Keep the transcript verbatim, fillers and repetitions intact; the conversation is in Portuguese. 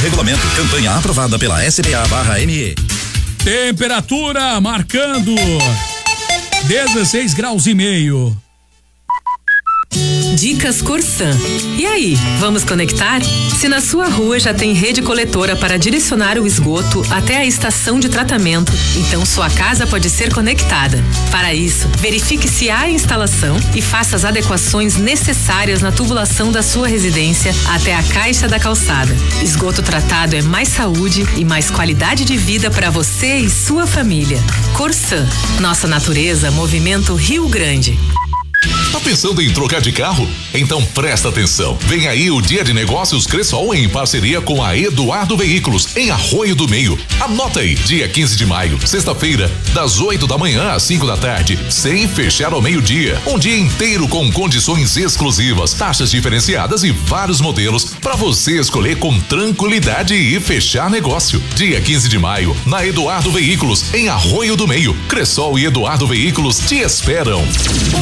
regulamento. Campanha aprovada pela S B A barra M E. Temperatura marcando dezesseis graus e meio. Dicas Corsan. E aí, vamos conectar? Se na sua rua já tem rede coletora para direcionar o esgoto até a estação de tratamento, então sua casa pode ser conectada. Para isso, verifique se há instalação e faça as adequações necessárias na tubulação da sua residência até a caixa da calçada. Esgoto tratado é mais saúde e mais qualidade de vida para você e sua família. Corsan. Nossa natureza, movimento Rio Grande. Tá pensando em trocar de carro? Então presta atenção. Vem aí o Dia de Negócios Cressol em parceria com a Eduardo Veículos, em Arroio do Meio. Anota aí, dia quinze de maio, sexta-feira, das oito da manhã às cinco da tarde, sem fechar ao meio-dia. Um dia inteiro com condições exclusivas, taxas diferenciadas e vários modelos para você escolher com tranquilidade e fechar negócio. Dia quinze de maio, na Eduardo Veículos, em Arroio do Meio. Cressol e Eduardo Veículos te esperam.